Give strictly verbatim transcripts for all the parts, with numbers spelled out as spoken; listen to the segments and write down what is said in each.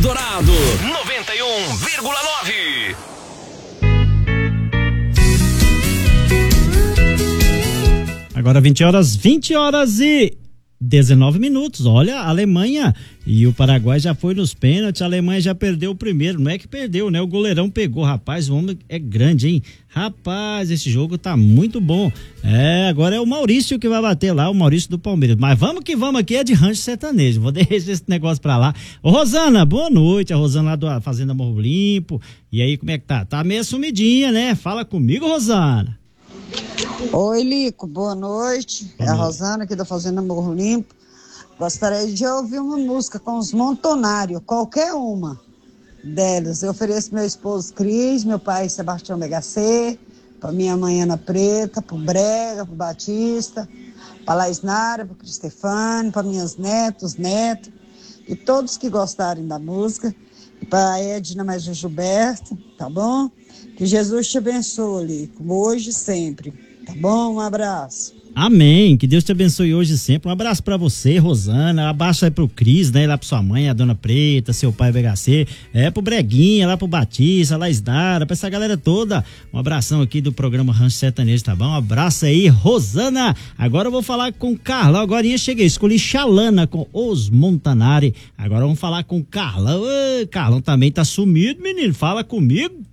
Eldorado noventa e um vírgula nove. Agora vinte horas, vinte horas e dezenove minutos. Olha, a Alemanha e o Paraguai já foi nos pênaltis. A Alemanha já perdeu o primeiro. Não é que perdeu, né? O goleirão pegou. Rapaz, o homem é grande, hein? Rapaz, esse jogo tá muito bom. É, agora é o Maurício que vai bater lá, o Maurício do Palmeiras. Mas vamos que vamos aqui, é de rancho sertanejo. Vou deixar esse negócio pra lá. Ô, Rosana, boa noite. A Rosana lá da Fazenda Morro Limpo. E aí, como é que tá? Tá meio sumidinha, né? Fala comigo, Rosana. Oi, Lico, boa noite. É a Rosana aqui da Fazenda Morro Limpo. Gostaria de ouvir uma música com os Montonário, qualquer uma delas. Eu ofereço meu esposo Cris, meu pai Sebastião B H C, para minha mãe Ana Preta, pro Brega, pro Batista, pra Laisnara, pro Cristefano, para minhas netos, netos, e todos que gostarem da música, e pra Edna mais o Gilberto, tá bom? Que Jesus te abençoe, Lico, hoje e sempre, tá bom? Um abraço. Amém, que Deus te abençoe hoje e sempre. Um abraço pra você, Rosana, abraço aí pro Cris, né, lá pra sua mãe, a Dona Preta, seu pai B H C, é pro Breguinha, lá pro Batista, lá Isdara, pra essa galera toda. Um abração aqui do programa Rancho Sertanejo, tá bom? Um abraço aí, Rosana. Agora eu vou falar com o Carlão, agora eu cheguei, escolhi Xalana com Os Montanari. Agora vamos falar com o Carlão. Ô, Carlão também tá sumido, menino, fala comigo.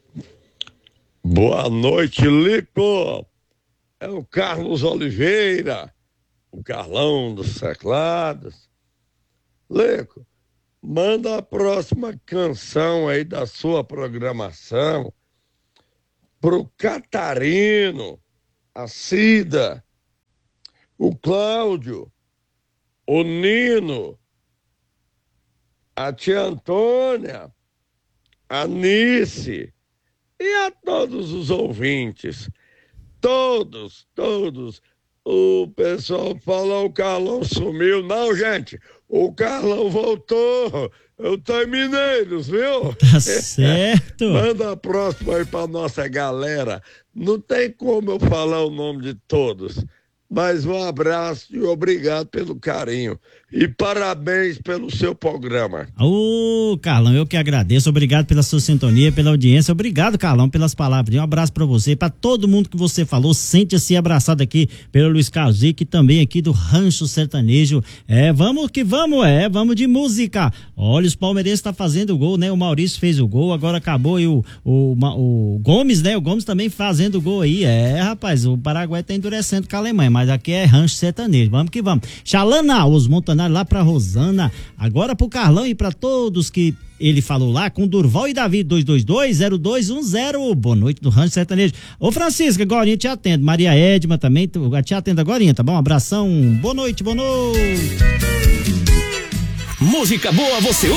Boa noite, Lico. É o Carlos Oliveira, o Carlão dos teclados. Lico, manda a próxima canção aí da sua programação pro Catarino, a Cida, o Cláudio, o Nino, a tia Antônia, a Nice e a todos os ouvintes. Todos, todos. O pessoal fala, o Carlão sumiu. Não, gente, o Carlão voltou. Eu tô em Mineiros, viu? Tá certo. Manda a próxima aí pra nossa galera. Não tem como eu falar o nome de todos. Mas um abraço e obrigado pelo carinho. E parabéns pelo seu programa. Ô, Carlão, eu que agradeço. Obrigado pela sua sintonia, pela audiência. Obrigado, Carlão, pelas palavras. Um abraço pra você, pra todo mundo que você falou. Sente-se abraçado aqui pelo Luiz Carlos Zic, também aqui do Rancho Sertanejo. É, vamos que vamos, é, vamos de música. Olha, os palmeirenses tá fazendo gol, né? O Maurício fez o gol, agora acabou e o, o, o Gomes, né? O Gomes também fazendo o gol aí. É, rapaz, o Paraguai tá endurecendo com a Alemanha, mas aqui é Rancho Sertanejo. Vamos que vamos. Xalana, os Montanari lá pra Rosana, agora pro Carlão e pra todos que ele falou lá com Durval e Davi, dois dois dois, zero dois um zero. Boa noite do Rancho Sertanejo. Ô, Francisca, agora te atendo. Maria Edma também, te atendo agora, tá bom? Um abração. Boa noite, boa noite. Música boa você ouve